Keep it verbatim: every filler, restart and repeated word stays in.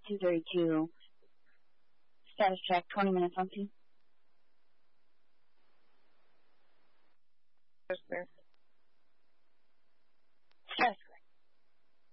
two thirty-two. Status check, twenty minutes on scene.